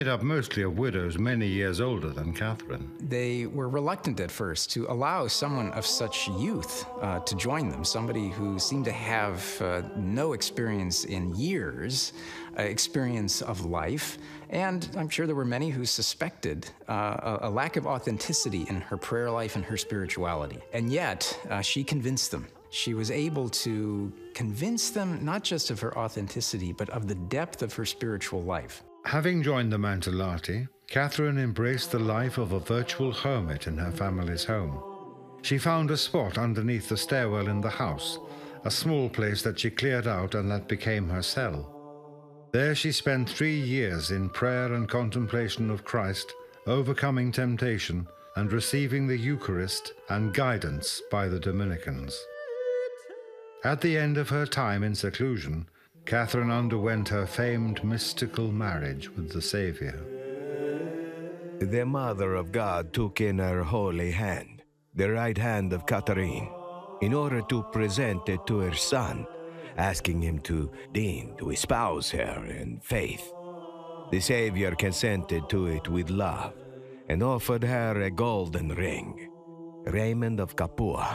Made up mostly of widows many years older than Catherine. They were reluctant at first to allow someone of such youth to join them, somebody who seemed to have no experience in years, experience of life, and I'm sure there were many who suspected a lack of authenticity in her prayer life and her spirituality. And yet, she convinced them. She was able to convince them not just of her authenticity, but of the depth of her spiritual life. Having joined the Mantellati, Catherine embraced the life of a virtual hermit in her family's home. She found a spot underneath the stairwell in the house, a small place that she cleared out and that became her cell. There she spent 3 years in prayer and contemplation of Christ, overcoming temptation and receiving the Eucharist and guidance by the Dominicans. At the end of her time in seclusion, Catherine underwent her famed mystical marriage with the Savior. The Mother of God took in her holy hand, the right hand of Catherine, in order to present it to her son, asking him to deign to espouse her in faith. The Savior consented to it with love and offered her a golden ring, Raymond of Capua.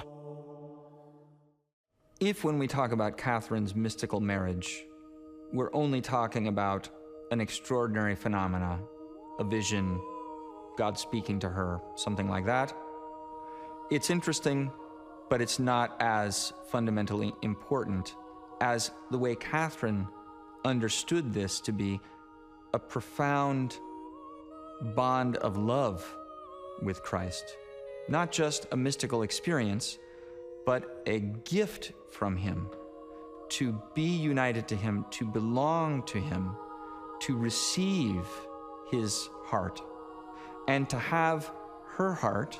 If when we talk about Catherine's mystical marriage, we're only talking about an extraordinary phenomena, a vision, God speaking to her, something like that, it's interesting, but it's not as fundamentally important as the way Catherine understood this to be a profound bond of love with Christ. Not just a mystical experience, but a gift from him, to be united to him, to belong to him, to receive his heart, and to have her heart,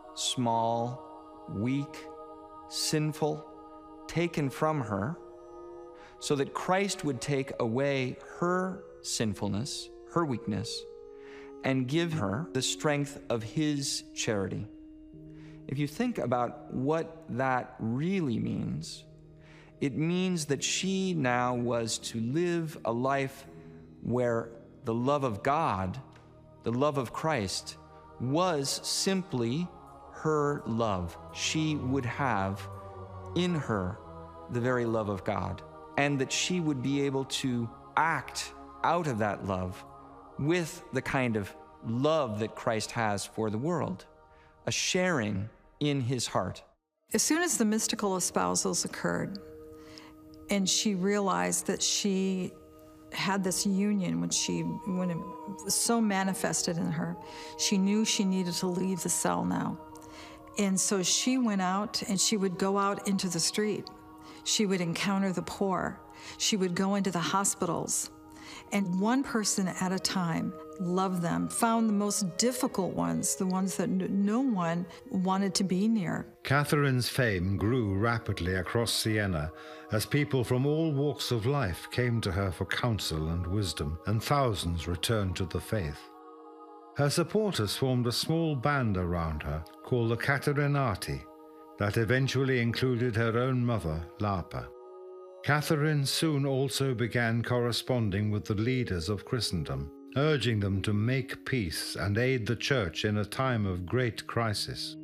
small, weak, sinful, taken from her, so that Christ would take away her sinfulness, her weakness, and give her the strength of his charity. If you think about what that really means, it means that she now was to live a life where the love of God, the love of Christ, was simply her love. She would have in her the very love of God, and that she would be able to act out of that love with the kind of love that Christ has for the world, a sharing in his heart. As soon as the mystical espousals occurred, and she realized that she had this union when it was so manifested in her, she knew she needed to leave the cell now. And so she went out, and she would go out into the street. She would encounter the poor. She would go into the hospitals, and one person at a time, loved them, found the most difficult ones, the ones that no one wanted to be near. Catherine's fame grew rapidly across Siena as people from all walks of life came to her for counsel and wisdom, and thousands returned to the faith. Her supporters formed a small band around her called the Caterinati that eventually included her own mother, Lapa. Catherine soon also began corresponding with the leaders of Christendom, urging them to make peace and aid the Church in a time of great crisis.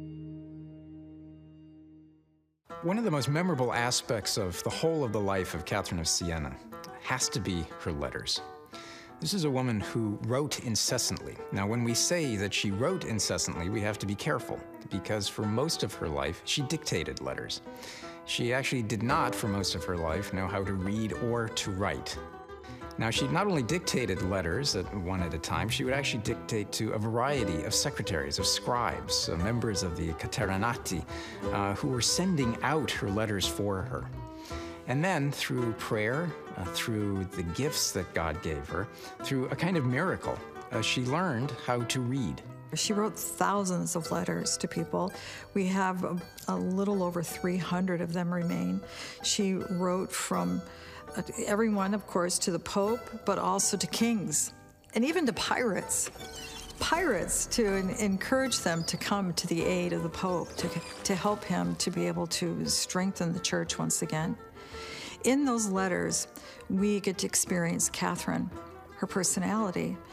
One of the most memorable aspects of the whole of the life of Catherine of Siena has to be her letters. This is a woman who wrote incessantly. Now, when we say that she wrote incessantly, we have to be careful, because for most of her life, she dictated letters. She actually did not, for most of her life, know how to read or to write. Now, she not only dictated letters one at a time, she would actually dictate to a variety of secretaries, of scribes, members of the Caterinati, who were sending out her letters for her. And then, through prayer, through the gifts that God gave her, through a kind of miracle, she learned how to read. She wrote thousands of letters to people. We have a little over 300 of them remain. She wrote from everyone, of course, to the Pope, but also to kings, and even to pirates. Pirates, to encourage them to come to the aid of the Pope, to help him to be able to strengthen the Church once again. In those letters, we get to experience Catherine, her personality,